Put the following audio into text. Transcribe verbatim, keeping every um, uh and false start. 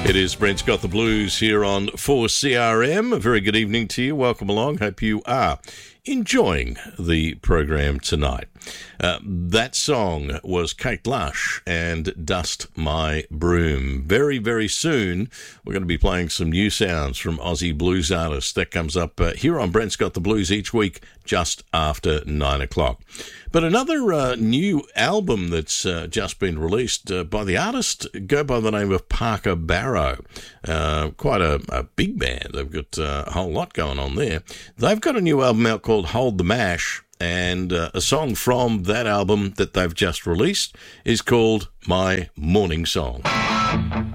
It is Brent's Got the Blues here on four C R M. A very good evening to you. Welcome along. Hope you are enjoying the program tonight. Uh, that song was Kate Lush and Dust My Broom. Very, very soon, we're going to be playing some new sounds from Aussie blues artists. That comes up uh, here on Brent's Got the Blues each week, just after nine o'clock. But another uh, new album that's uh, just been released uh, by the artist go by the name of Parker Barrow. Uh, quite a, a big band. They've got uh, a whole lot going on there. They've got a new album out called Hold the Mash, and uh, a song from that album that they've just released is called My Morning Song.